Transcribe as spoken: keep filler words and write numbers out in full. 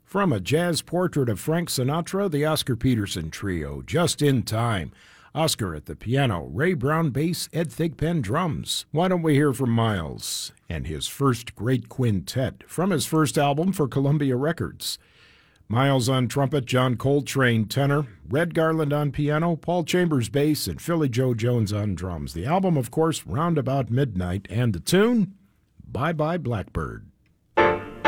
From a jazz portrait of Frank Sinatra, the Oscar Peterson Trio, just in time. Oscar at the piano, Ray Brown bass, Ed Thigpen drums. Why don't we hear from Miles and his first great quintet from his first album for Columbia Records? Miles on trumpet, John Coltrane tenor, Red Garland on piano, Paul Chambers bass, and Philly Joe Jones on drums. The album, of course, Round About Midnight, and the tune, Bye Bye Blackbird.